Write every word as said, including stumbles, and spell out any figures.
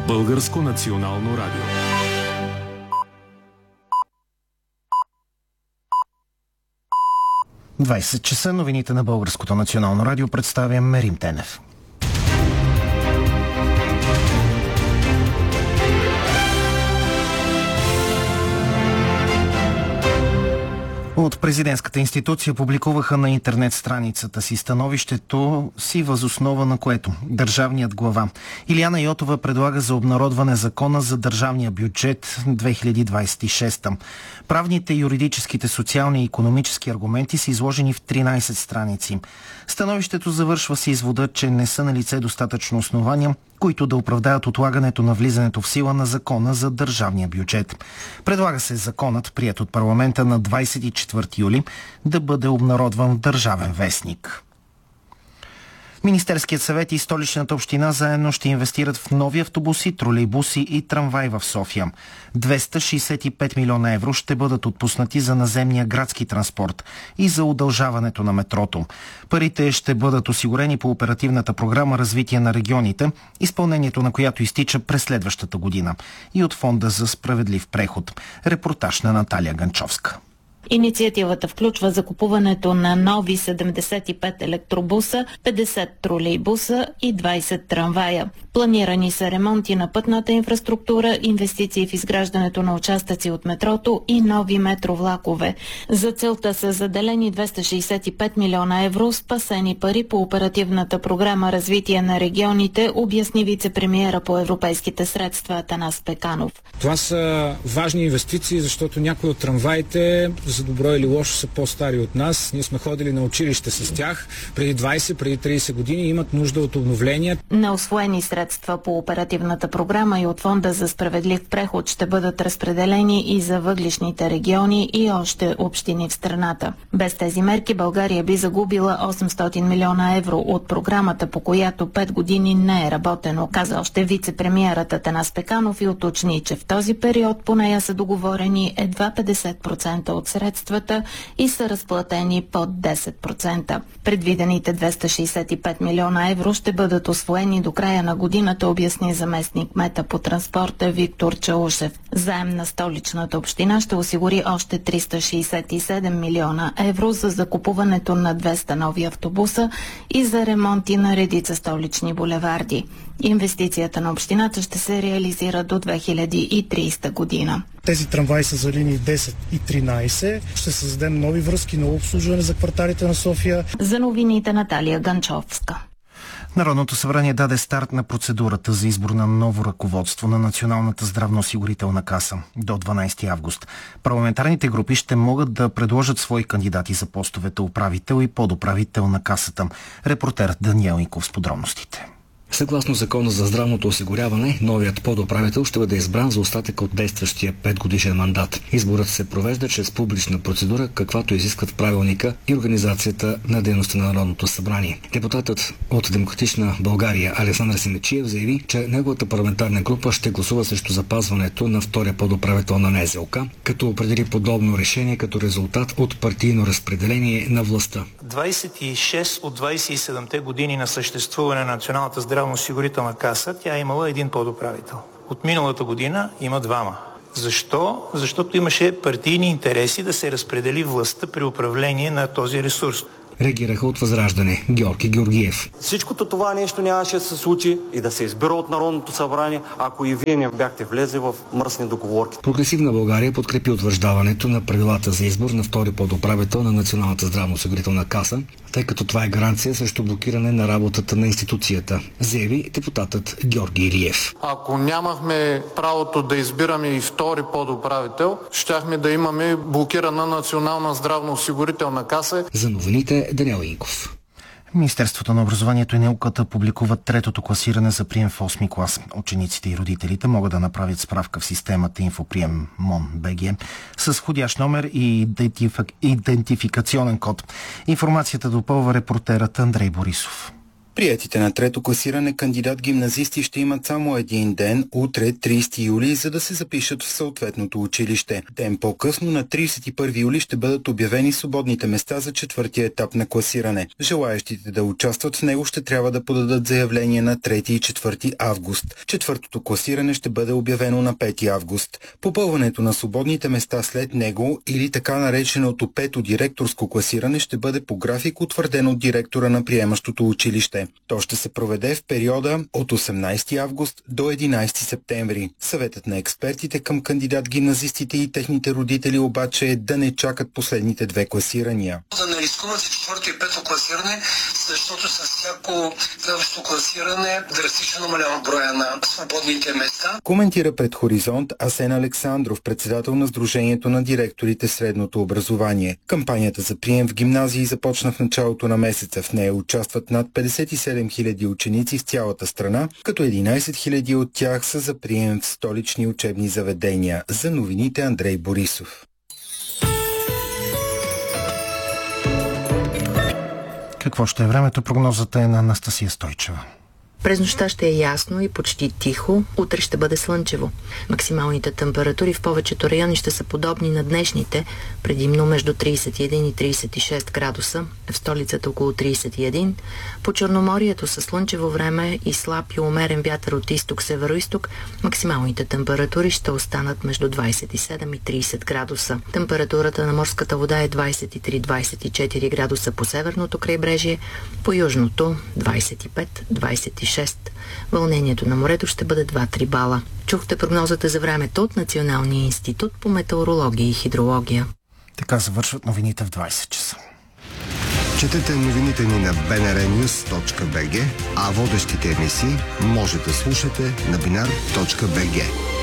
Българско национално радио. двайсет часа, новините на Българското национално радио, представя Мерим Тенев. От президентската институция публикуваха на интернет страницата си становището си, въз основа на което държавният глава Илияна Йотова предлага за обнародване закона за държавния бюджет две хиляди двайсет и шеста. Правните, юридическите, социални и икономически аргументи са изложени в тринайсет страници. Становището завършва с извода, че не са налице достатъчно основания, които да оправдаят отлагането на влизането в сила на закона за държавния бюджет. Предлага се законът, приет от парламента на двайсет и четвърти юли, да бъде обнародван в Държавен вестник. Министерският съвет и Столичната община заедно ще инвестират в нови автобуси, тролейбуси и трамваи в София. двеста шейсет и пет милиона евро ще бъдат отпуснати за наземния градски транспорт и за удължаването на метрото. Парите ще бъдат осигурени по оперативната програма Развитие на регионите, изпълнението на която изтича през следващата година, и от Фонда за справедлив преход. Репортаж на Наталия Ганчовска. Инициативата включва закупуването на нови седемдесет и пет електробуса, петдесет тролейбуса и двайсет трамвая. Планирани са ремонти на пътната инфраструктура, инвестиции в изграждането на участъци от метрото и нови метровлакове. За целта са заделени двеста шейсет и пет милиона евро, спасени пари по оперативната програма Развитие на регионите, обясни вице-премиера по европейските средства Атанас Пеканов. Това са важни инвестиции, защото някои от трамваите, за добро или лошо, са по-стари от нас. Ние сме ходили на училище с тях преди двайсет, преди трийсет години и имат нужда от обновление. Неусвоени средства по оперативната програма и от Фонда за справедлив преход ще бъдат разпределени и за въглищните региони и още общини в страната. Без тези мерки България би загубила осемстотин милиона евро от програмата, по която пет години не е работено, каза още вице-премиерът Атанас Пеканов и уточни, че в този период по нея са договорени едва петдесет процента от средствата и са разплатени под десет процента. Предвидените двеста шейсет и пет милиона евро ще бъдат усвоени до края на годината, обясни заместник мета по транспорта Виктор Чаушев. Заем на Столичната община ще осигури още триста шейсет и седем милиона евро за закупуването на двеста нови автобуса и за ремонти на редица столични булеварди. Инвестицията на общината ще се реализира до две хиляди и трийсета година. Тези трамваи са за линии десет и тринайсет. Ще създадем нови връзки, ново обслужване за кварталите на София. За новините Наталия Ганчовска. Народното събрание даде старт на процедурата за избор на ново ръководство на Националната здравноосигурителна каса до дванайсети август. Парламентарните групи ще могат да предложат свои кандидати за постовете управител и подуправител на касата. Репортерът Даниел Инков с подробностите. Съгласно Закона за здравното осигуряване, новият подуправител ще бъде избран за остатък от действащия петгодишен мандат. Изборът се провежда чрез публична процедура, каквато изискват правилника и организацията на дейността на Народното събрание. Депутатът от Демократична България Александър Симечиев заяви, че неговата парламентарна група ще гласува срещу запазването на втория подуправител на НЗОК, като определи подобно решение като резултат от партийно разпределение на властта. двайсет и шест от двайсет и седемте години на съществуване на Националната здравноосигурителна каса, тя е имала един подуправител. От миналата година има двама. Защо? Защото имаше партийни интереси да се разпредели властта при управление на този ресурс. Реагираха от Възраждане Георги Георгиев. Всичкото това нещо нямаше да се случи и да се избира от Народното събрание, ако и вие не бяхте влезли в мръсни договорки. Прогресивна България подкрепи утвърждаването на правилата за избор на втори подуправител на Националната здравноосигурителна каса, тъй като това е гаранция срещу блокиране на работата на институцията, заяви депутатът Георги Илиев. Ако нямахме правото да избираме и втори подуправител, щяхме да имаме блокирана Национална здравноосигурителна каса. За новините Даниел Инков. Министерството на образованието и науката публикува третото класиране за прием в осми клас. Учениците и родителите могат да направят справка в системата Инфоприем МОН.БГ с входящ номер и идентификационен код. Информацията допълва репортерът Андрей Борисов. Приетите на трето класиране кандидат-гимназисти ще имат само един ден, утре, тридесети юли, за да се запишат в съответното училище. Ден по-късно, на тридесет и първи юли, ще бъдат обявени свободните места за четвъртия етап на класиране. Желаещите да участват в него ще трябва да подадат заявление на трети и четвърти август. Четвъртото класиране ще бъде обявено на пети август. Попълването на свободните места след него или така нареченото пето директорско класиране ще бъде по график, утвърден от директора на приемащото училище. То ще се проведе в периода от осемнадесети август до единадесети септември. Съветът на експертите към кандидат-гимназистите и техните родители обаче е да не чакат последните две класирания. Да не рискуват за четвърто и пето класиране, защото с всяко следващо класиране драстично намалява броя на свободните места. Коментира пред Хоризонт Асен Александров, председател на Сдружението на директорите в средното образование. Кампанията за прием в гимназии започна в началото на месеца. В нея участват над петдесет и седем хиляди ученици в цялата страна, като единадесет хиляди от тях са за прием в столични учебни заведения. За новините Андрей Борисов. Какво ще е времето? Прогнозата е на Анастасия Стойчева. През нощта ще е ясно и почти тихо, утре ще бъде слънчево. Максималните температури в повечето райони ще са подобни на днешните, предимно между тридесет и един и тридесет и шест градуса, в столицата около тридесет и един. По Черноморието със слънчево време и слаб и умерен вятър от изток-североизток, максималните температури ще останат между двадесет и седем и тридесет градуса. Температурата на морската вода е двадесет и три до двадесет и четири градуса по северното крайбрежие, по южното двадесет и пет до двадесет и шест. Вълнението на морето ще бъде два до три бала. Чухте прогнозата за времето от Националния институт по метеорология и хидрология. Така завършват новините в двадесет часа. Четете новините ни на би ен ар нюз точка би джи, а водещите емисии може да слушате на бинар точка би джи.